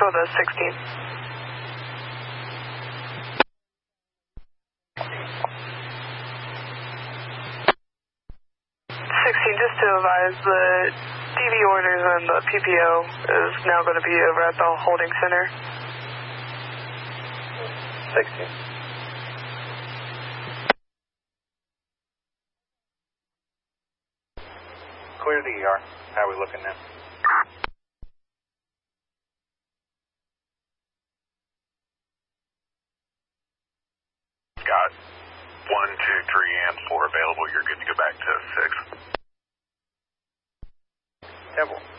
for the 16. 16, just to advise, the DV orders and the PPO is now going to be over at the holding center. 16. Clear the ER. How are we looking now? Got 1, 2, 3, and 4 available. You're good to go back to 6. Temple.